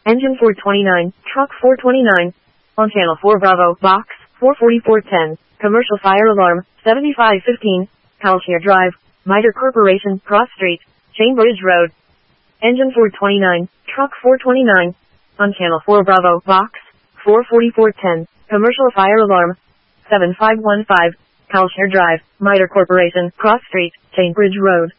Engine 429, Truck 429. On Channel 4 Bravo, Box 44410. Commercial fire alarm, 7515. Calshire Drive, Miter Corporation, Cross Street, Chainbridge Road. Engine 429, Truck 429. On Channel 4 Bravo, Box 44410. Commercial fire alarm, 7515. Calshire Drive, Miter Corporation, Cross Street, Chainbridge Road.